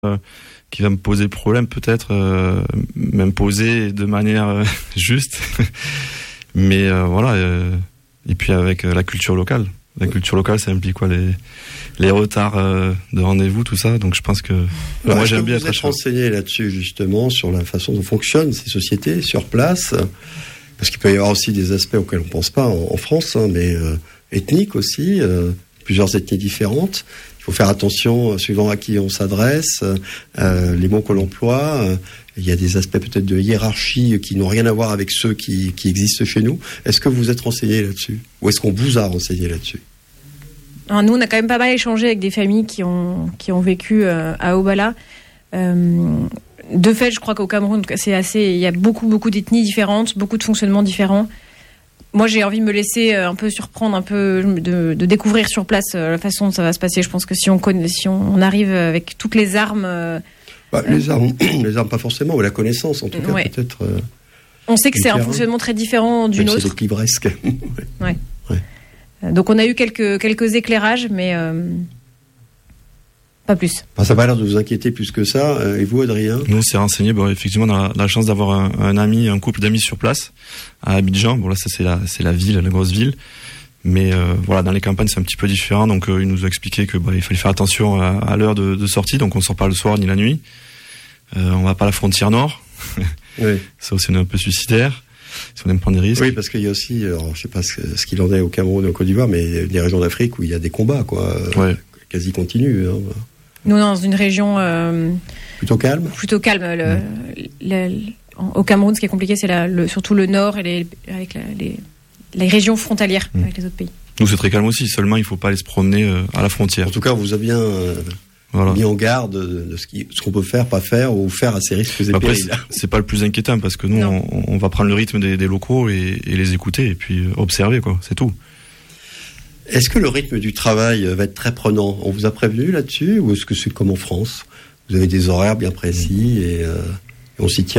qui va me poser problème peut-être, même poser de manière juste. Mais voilà. Et puis avec la culture locale. La culture locale, ça implique quoi, les retards de rendez-vous, tout ça. Donc je pense que moi j'aime bien être renseigné là-dessus justement sur la façon dont fonctionnent ces sociétés sur place, parce qu'il peut y avoir aussi des aspects auxquels on pense pas en France, mais ethniques aussi, plusieurs ethnies différentes. Il faut faire attention suivant à qui on s'adresse, les mots qu'on emploie. Il y a des aspects peut-être de hiérarchie qui n'ont rien à voir avec ceux qui existent chez nous. Est-ce que vous êtes renseigné là-dessus ? Ou est-ce qu'on vous a renseigné là-dessus ? Alors nous, on a quand même pas mal échangé avec des familles qui ont vécu à Obala. De fait, je crois qu'au Cameroun, il y a beaucoup d'ethnies différentes, beaucoup de fonctionnements différents. Moi, j'ai envie de me laisser un peu surprendre, un peu de découvrir sur place la façon dont ça va se passer. Je pense que si on arrive avec toutes les armes... les armes pas forcément, mais la connaissance en tout cas peut-être. On sait que c'est un fonctionnement très différent d'une autre. C'est des livresques. Ouais. Donc on a eu quelques éclairages, mais pas plus. Ça n'a pas l'air de vous inquiéter plus que ça. Et vous, Adrien ? Nous, on s'est renseigné. Effectivement, on a la chance d'avoir un couple d'amis sur place à Abidjan. Bon là, ça c'est la ville, la grosse ville. Mais voilà, dans les campagnes, c'est un petit peu différent. Donc, il nous a expliqué que il fallait faire attention à l'heure de sortie. Donc, on sort pas le soir ni la nuit. On va pas à la frontière nord. Oui. Ça aussi, on est un peu suicidaire. Si on aime prendre des risques. Oui, parce qu'il y a aussi, alors, je sais pas ce qu'il en est au Cameroun et au Côte d'Ivoire, mais des régions d'Afrique où il y a des combats, quasi continus. Hein. Nous, dans une région plutôt calme. Plutôt calme. Au Cameroun, ce qui est compliqué, c'est surtout le nord et avec les régions frontalières avec les autres pays. Nous, c'est très calme aussi. Seulement, il faut pas aller se promener à la frontière. En tout cas, on vous a bien mis en garde de ce qu'on peut faire, pas faire, ou faire à ces risques et périls. Après, c'est pas le plus inquiétant parce que nous, on va prendre le rythme des locaux et les écouter et puis observer, quoi. C'est tout. Est-ce que le rythme du travail va être très prenant ? On vous a prévenu là-dessus, ou est-ce que c'est comme en France ? Vous avez des horaires bien précis et on s'y tient ?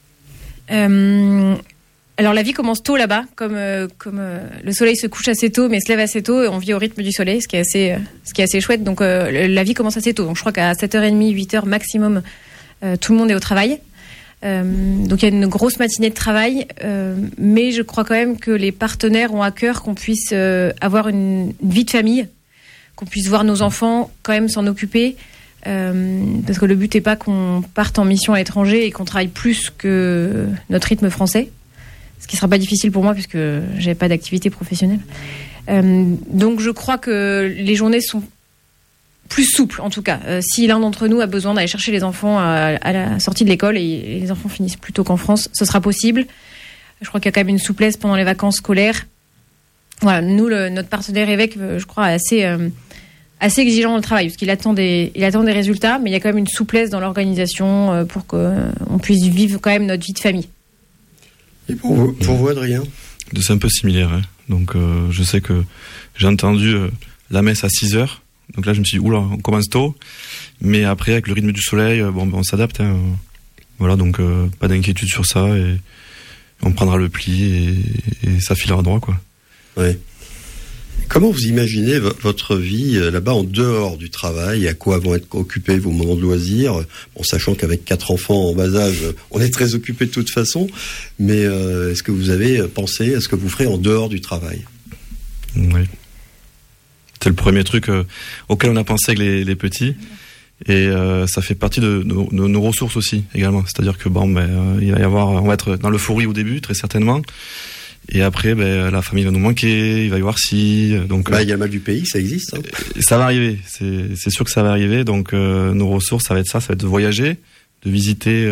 Alors la vie commence tôt là-bas, comme le soleil se couche assez tôt mais se lève assez tôt, et on vit au rythme du soleil, ce qui est assez chouette. Donc la vie commence assez tôt. Donc je crois qu'à 7h30, 8h maximum, tout le monde est au travail. Donc il y a une grosse matinée de travail, mais je crois quand même que les partenaires ont à cœur qu'on puisse avoir une vie de famille, qu'on puisse voir nos enfants, quand même s'en occuper. Parce que le but n'est pas qu'on parte en mission à l'étranger et qu'on travaille plus que notre rythme français. Ce qui ne sera pas difficile pour moi puisque je n'avais pas d'activité professionnelle. Donc je crois que les journées sont plus souples en tout cas. Si l'un d'entre nous a besoin d'aller chercher les enfants à la sortie de l'école et les enfants finissent plus tôt qu'en France, ce sera possible. Je crois qu'il y a quand même une souplesse pendant les vacances scolaires. Voilà, nous, notre partenaire évêque, je crois, est assez exigeant dans le travail parce qu'il attend des résultats, mais il y a quand même une souplesse dans l'organisation pour qu'on puisse vivre quand même notre vie de famille. Et pour vous, Adrien ? C'est un peu similaire. Hein. Donc, je sais que j'ai entendu la messe à 6h. Donc là, je me suis dit, oula, on commence tôt. Mais après, avec le rythme du soleil, on s'adapte. Hein. Voilà, donc pas d'inquiétude sur ça. Et on prendra le pli et ça filera droit, quoi. Ouais. Comment vous imaginez votre vie là-bas en dehors du travail ? À quoi vont être occupés vos moments de loisirs ? Sachant qu'avec 4 enfants en bas âge, on est très occupés de toute façon. Mais est-ce que vous avez pensé à ce que vous ferez en dehors du travail ? Oui. C'est le premier truc auquel on a pensé avec les petits. Et ça fait partie de nos ressources aussi, également. C'est-à-dire que il va y avoir, on va être dans l'euphorie au début, très certainement. Et après, la famille va nous manquer, il va y avoir donc il y a le mal du pays, ça existe. Hein. Ça va arriver, c'est sûr que ça va arriver. Donc nos ressources, ça va être de voyager, de visiter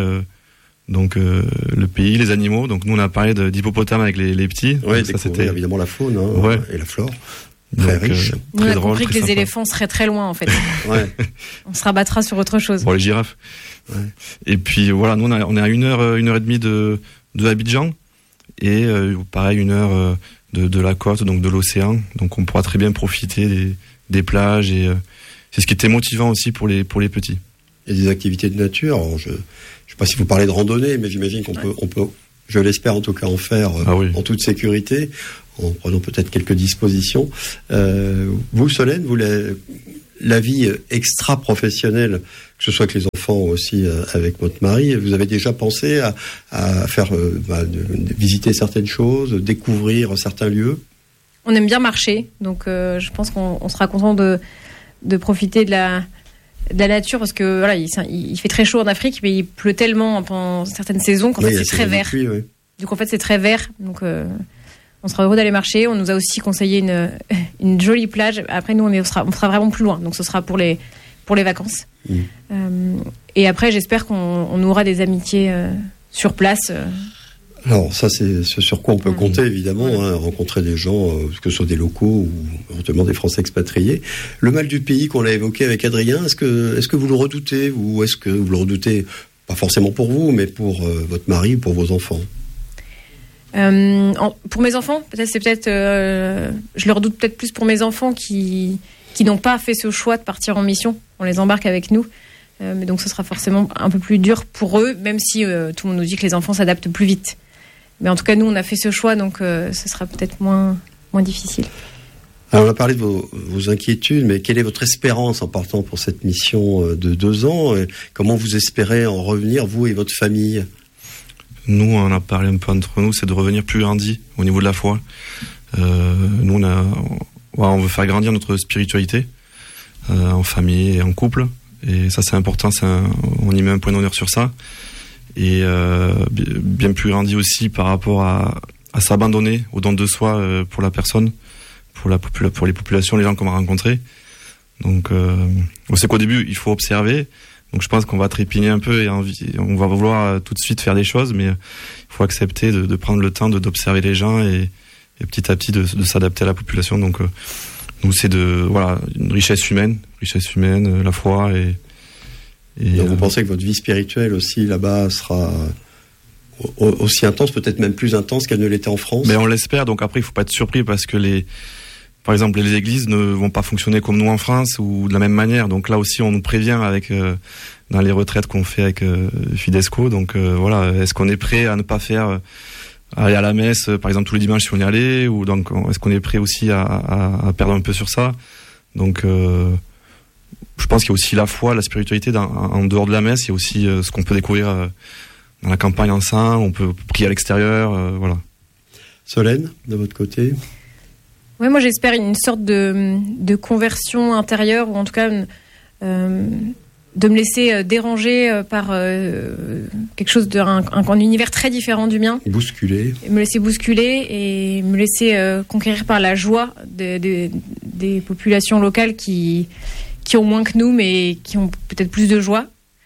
le pays, les animaux. Donc nous, on a parlé d'hippopotame avec les petits. Oui, ça c'était évidemment la faune et la flore. Très riche. On a compris que les éléphants seraient très loin en fait. Ouais. On se rabattra sur autre chose. Bon, les girafes. Ouais. Et puis voilà, nous on est à 1h30 de Abidjan. Et pareil, 1 heure de la côte, donc de l'océan. Donc on pourra très bien profiter des plages et c'est ce qui était motivant aussi pour les petits. Il y a des activités de nature. Alors, je sais pas si vous parlez de randonnée, mais j'imagine qu'on peut, je l'espère en tout cas, en faire en toute sécurité, en prenant peut-être quelques dispositions. Vous, Solène, la vie extra-professionnelle, que ce soit avec les enfants ou aussi avec votre mari. Vous avez déjà pensé à faire de visiter certaines choses, découvrir certains lieux? On aime bien marcher, donc je pense qu'on sera content de profiter de la nature, parce que voilà, il fait très chaud en Afrique, mais il pleut tellement pendant certaines saisons qu'en fait c'est très vert. Pluie, oui. Donc en fait c'est très vert, donc on sera heureux d'aller marcher. On nous a aussi conseillé une jolie plage. Après nous on sera vraiment plus loin, donc ce sera pour les vacances. Et après j'espère qu'on aura des amitiés sur place. Alors ça c'est ce sur quoi on peut compter évidemment, rencontrer des gens, que ce soit des locaux ou éventuellement des Français expatriés. Le mal du pays qu'on a évoqué avec Adrien, est-ce que vous le redoutez, ou est-ce que vous le redoutez pas forcément pour vous, mais pour votre mari ou pour vos enfants? Pour mes enfants, je le redoute peut-être plus pour mes enfants qui n'ont pas fait ce choix de partir en mission. On les embarque avec nous. Mais donc ce sera forcément un peu plus dur pour eux, même si tout le monde nous dit que les enfants s'adaptent plus vite. Mais en tout cas, nous, on a fait ce choix, donc ce sera peut-être moins difficile. Alors, on a parlé de vos inquiétudes, mais quelle est votre espérance en partant pour cette mission de 2 ans? Comment vous espérez en revenir, vous et votre famille? Nous, on a parlé un peu entre nous, c'est de revenir plus grandis au niveau de la foi. Nous, on veut faire grandir notre spiritualité en famille et en couple. Et ça, c'est important, on y met un point d'honneur sur ça. Et bien plus grandi aussi par rapport à s'abandonner au don de soi pour la personne, pour les populations, les gens qu'on va rencontrer. Donc on sait qu'au début il faut observer, donc je pense qu'on va trépigner un peu et on va vouloir tout de suite faire des choses, mais il faut accepter de prendre le temps d'observer les gens et petit à petit de s'adapter à la population. Donc nous c'est une richesse humaine, la foi et donc vous pensez que votre vie spirituelle aussi là-bas sera aussi intense, peut-être même plus intense qu'elle ne l'était en France? Mais on l'espère, donc après il ne faut pas être surpris parce que par exemple les églises ne vont pas fonctionner comme nous en France ou de la même manière, donc là aussi on nous prévient dans les retraites qu'on fait avec Fidesco, donc est-ce qu'on est prêt à ne pas aller à la messe par exemple tous les dimanches si on y allait, ou donc est-ce qu'on est prêt aussi à perdre un peu sur ça? Donc je pense qu'il y a aussi la foi, la spiritualité en dehors de la messe. Il y a aussi ce qu'on peut découvrir dans la campagne enceinte. On peut prier à l'extérieur, voilà. Solène, de votre côté? Oui, moi j'espère une sorte de conversion intérieure, ou en tout cas de me laisser déranger par quelque chose un univers très différent du mien. Bousculer. Me laisser bousculer et me laisser conquérir par la joie des populations locales qui ont moins que nous, mais qui ont peut-être plus de joie.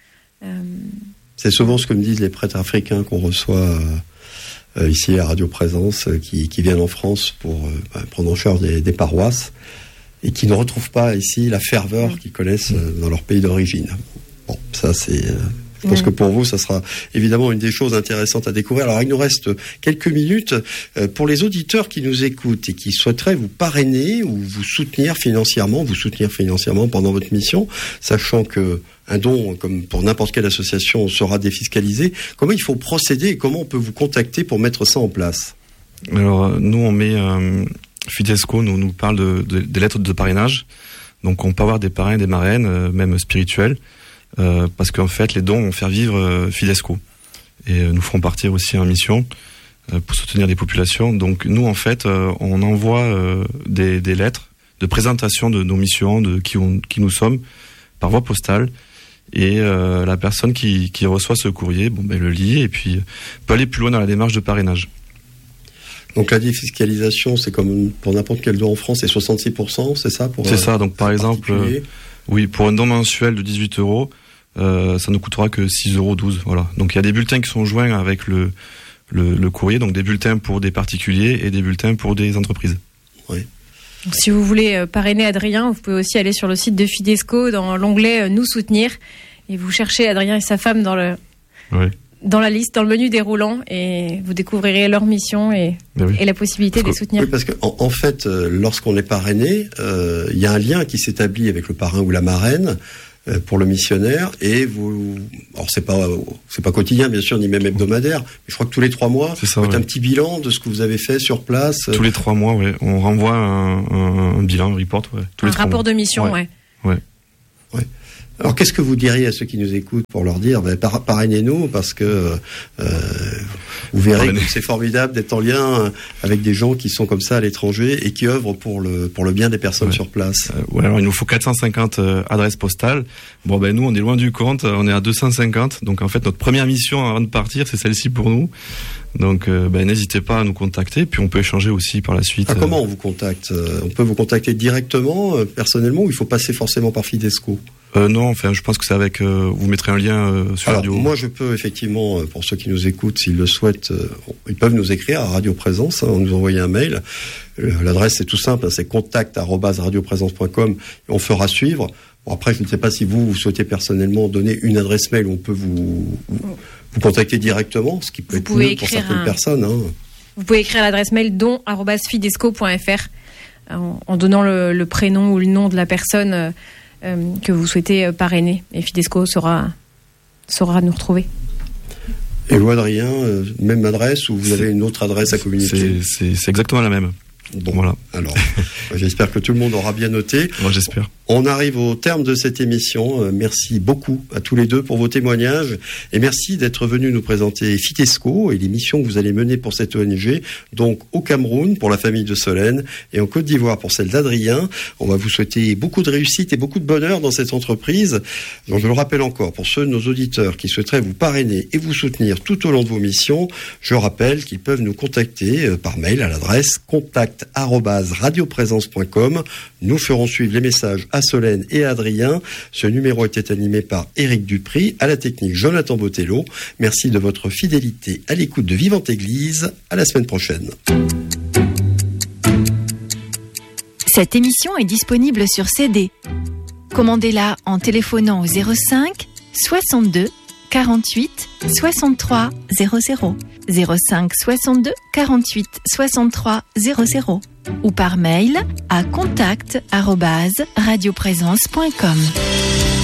C'est souvent ce que me disent les prêtres africains qu'on reçoit ici à Radio Présence, qui viennent en France pour prendre en charge des paroisses, et qui ne retrouvent pas ici la ferveur qu'ils connaissent dans leur pays d'origine. Bon, ça c'est... Je pense que pour vous, ça sera évidemment une des choses intéressantes à découvrir. Alors, il nous reste quelques minutes pour les auditeurs qui nous écoutent et qui souhaiteraient vous parrainer ou vous soutenir financièrement pendant votre mission, sachant que un don, comme pour n'importe quelle association, sera défiscalisé. Comment il faut procéder et comment on peut vous contacter pour mettre ça en place? Alors, nous, on met... Fidesco nous parle des lettres de parrainage. Donc, on peut avoir des parrains, des marraines, même spirituels. Parce qu'en fait les dons vont faire vivre Fidesco et nous feront partir aussi en mission pour soutenir les populations. Donc nous en fait on envoie des lettres de présentation de nos missions, de qui nous sommes, par voie postale, et la personne qui reçoit ce courrier le lit et puis peut aller plus loin dans la démarche de parrainage. Donc la défiscalisation, c'est comme pour n'importe quel don en France, c'est 66%, c'est ça? C'est ça, donc par exemple oui, pour un don mensuel de 18 €, ça ne coûtera que 6,12 €. Voilà. Donc il y a des bulletins qui sont joints avec le courrier, donc des bulletins pour des particuliers et des bulletins pour des entreprises. Oui. Donc, si vous voulez parrainer Adrien, vous pouvez aussi aller sur le site de Fidesco dans l'onglet Nous soutenir, et vous cherchez Adrien et sa femme dans la liste, dans le menu déroulant, et vous découvrirez leur mission et la possibilité de les soutenir. Oui, parce qu'en fait, lorsqu'on est parrainé, il y a un lien qui s'établit avec le parrain ou la marraine pour le missionnaire, et alors c'est pas quotidien bien sûr, ni même hebdomadaire, mais je crois que tous les 3 mois, vous faites un petit bilan de ce que vous avez fait sur place. Tous les 3 mois, on renvoie un bilan, un report, tous les 3 mois. Un rapport de mission, Alors, qu'est-ce que vous diriez à ceux qui nous écoutent pour leur dire, parrainez-nous, parce que vous verrez que c'est formidable d'être en lien avec des gens qui sont comme ça à l'étranger et qui œuvrent pour le bien des personnes sur place. Alors il nous faut 450 adresses postales. Bon, nous, on est loin du compte, on est à 250. Donc, en fait, notre première mission avant de partir, c'est celle-ci pour nous. Donc, n'hésitez pas à nous contacter, puis on peut échanger aussi par la suite. Comment on vous contacte ? On peut vous contacter directement, personnellement, ou il faut passer forcément par Fidesco ? Non, je pense que c'est avec. Vous mettrez un lien sur Alors, Radio. Moi, je peux effectivement, pour ceux qui nous écoutent, s'ils le souhaitent, ils peuvent nous écrire à Radio Présence, nous envoyer un mail. L'adresse est tout simple, c'est contact@radioprésence.com et on fera suivre. Bon, après, je ne sais pas si vous souhaitez personnellement donner une adresse mail où on peut vous contacter directement, ce qui peut être mieux pour certaines personnes. Vous pouvez écrire l'adresse mail don@fidesco.fr en donnant le prénom ou le nom de la personne que vous souhaitez parrainer. Et Fidesco saura nous retrouver. Et vous, Adrien, même adresse ou vous avez une autre adresse à communiquer ? C'est exactement la même. Bon, voilà. Alors, j'espère que tout le monde aura bien noté. Moi, j'espère. On arrive au terme de cette émission. Merci beaucoup à tous les deux pour vos témoignages et merci d'être venus nous présenter Fidesco et les missions que vous allez mener pour cette ONG, donc au Cameroun pour la famille de Solène et en Côte d'Ivoire pour celle d'Adrien. On va vous souhaiter beaucoup de réussite et beaucoup de bonheur dans cette entreprise. Donc, je le rappelle encore, pour ceux de nos auditeurs qui souhaiteraient vous parrainer et vous soutenir tout au long de vos missions, je rappelle qu'ils peuvent nous contacter par mail à l'adresse contact@radioprésence.com. Nous ferons suivre les messages à Solène et à Adrien. Ce numéro était animé par Éric Dupri, à la technique Jonathan Botello. Merci de votre fidélité à l'écoute de Vivante Église. À la semaine prochaine. Cette émission est disponible sur CD. Commandez-la en téléphonant au 05 62 48 63 00 05 62 48 63 00 ou par mail à contact@radioprésence.com.